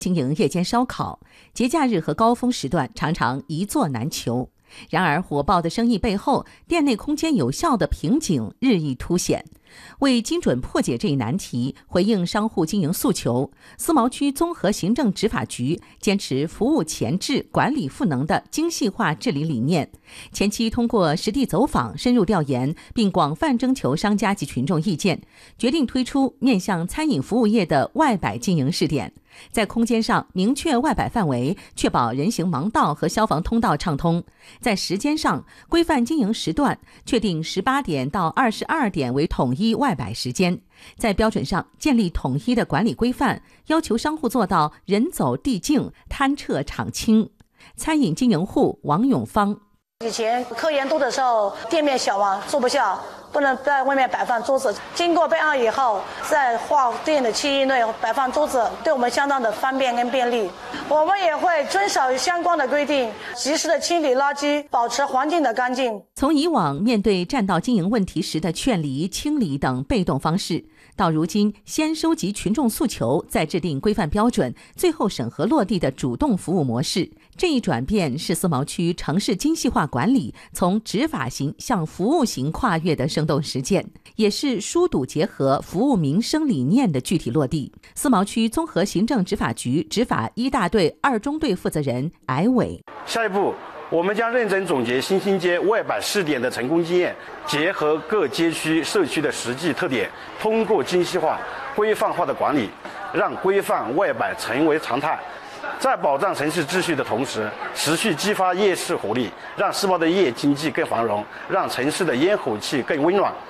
经营夜间烧烤，节假日和高峰时段常常一座难求。然而，火爆的生意背后，店内空间有效的瓶颈日益凸显。为精准破解这一难题，回应商户经营诉求，思茅区综合行政执法局坚持服务前置、管理赋能的精细化治理理念。前期通过实地走访、深入调研，并广泛征求商家及群众意见，决定推出面向餐饮服务业的外摆经营试点。在空间上明确外摆范围，确保人行盲道和消防通道畅通；在时间上规范经营时段，确定18点到22点为统一外摆时间；在标准上建立统一的管理规范，要求商户做到人走地静、摊撤场清。餐饮经营户王永芳： 以前科研多的时候，店面小嘛，坐不下，不能在外面摆放桌子。经过备案以后，在划店的区域内摆放桌子，对我们相当的方便跟便利。我们也会遵守相关的规定，及时的清理垃圾，保持环境的干净。 从以往面对占道经营问题时的劝离、清理等被动方式，到如今先收集群众诉求，再制定规范标准，最后审核落地的主动服务模式。这一转变是思茅区城市精细化管理从执法型向服务型跨越的生动实践，也是疏堵结合、服务民生理念的具体落地。思茅区综合行政执法局执法1大队2中队负责人艾伟： 下一步，我们将认真总结新兴街外摆试点的成功经验，结合各街区社区的实际特点，通过精细化、规范化的管理，让规范外摆成为常态。在保障城市秩序的同时，持续激发夜市活力，让思茅的夜经济更繁荣，让城市的烟火气更温暖。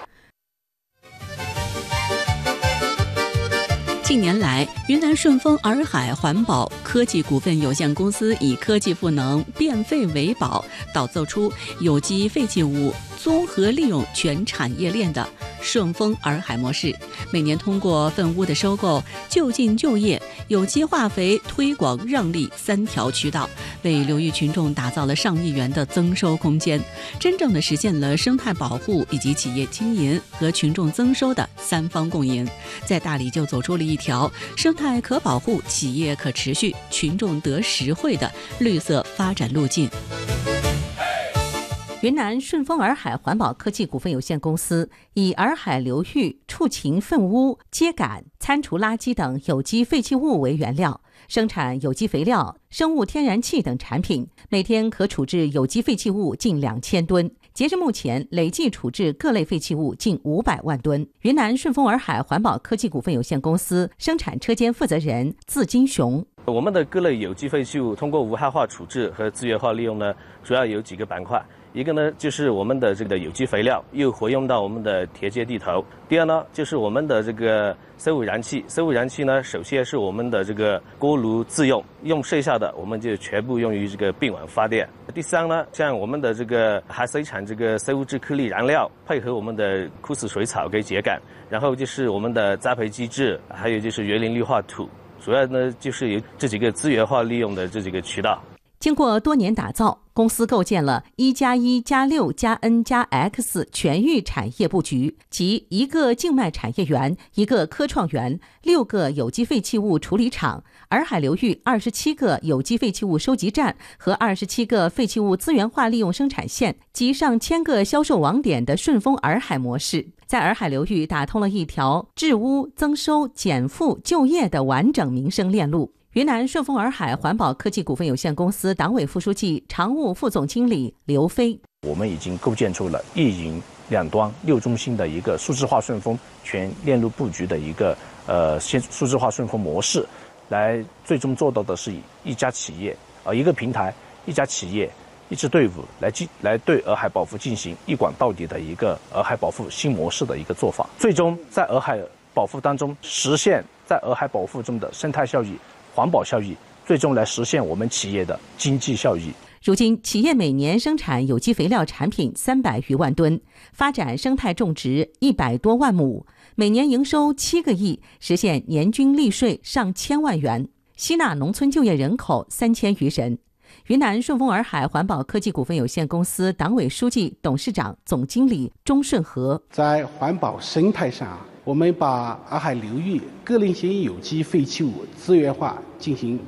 近年来，云南顺丰洱海环保科技股份有限公司以科技赋能、变废为宝，打造出有机废弃物综合利用全产业链的顺丰洱海模式。每年通过粪污的收购、就近就业、有机化肥推广让利3条渠道，为流域群众打造了上亿元的增收空间，真正的实现了生态保护以及企业经营和群众增收的3方共赢。在大理就走出了一条生态可保护、企业可持续、群众得实惠的绿色发展路径。 云南顺丰洱海环保科技股份有限公司以洱海流域畜禽粪污、秸秆、餐厨垃圾等有机废弃物为原料，生产有机肥料、生物天然气等产品，每天可处置有机废弃物近2000吨。截至目前，累计处置各类废弃物近500万吨。云南顺丰洱海环保科技股份有限公司生产车间负责人字金雄： 我们的各类有机废弃物通过无害化处置和资源化利用呢，主要有几个板块。一个呢，就是我们的这个有机肥料又活用到我们的铁街地头。第二呢，就是我们的这个生物燃气。生物燃气呢，首先是我们的这个锅炉自用，用剩下的我们就全部用于这个并网发电。第三呢，像我们的这个还生产这个生物质颗粒燃料，配合我们的枯死水草给秸秆，然后就是我们的栽培机制，还有就是园林绿化土。主要呢，就是有这几个资源化利用的这几个渠道。 经过多年打造，公司构建了1+1+6+N+X 全域产业布局，即1个静脉产业园、1个科创园、6个有机废弃物处理厂、洱海流域27个有机废弃物收集站和27个废弃物资源化利用生产线及上千个销售网点的顺丰洱海模式，在洱海流域打通了一条治污、增收、减负、就业的完整民生链路。云南顺丰洱海环保科技股份有限公司党委副书记、常务副总经理刘飞： 我们已经构建出了一营两端6中心的一个数字化顺丰全链路布局的一个数字化顺丰模式，来最终做到的是一家企业一个平台、一家企业、一支队伍来对洱海保护进行一管到底的一个洱海保护新模式的一个做法，最终在洱海保护当中实现在洱海保护中的生态效益、环保效益，最终来实现我们企业的经济效益。 如今，企业每年生产有机肥料产品300余万吨，发展生态种植100多万亩，每年营收7个亿，实现年均利税上千万元，吸纳农村就业人口3000余人。云南顺丰洱海环保科技股份有限公司党委书记、董事长、总经理钟顺和： 在环保生态上，我们把洱海流域各类型有机废弃物资源化进行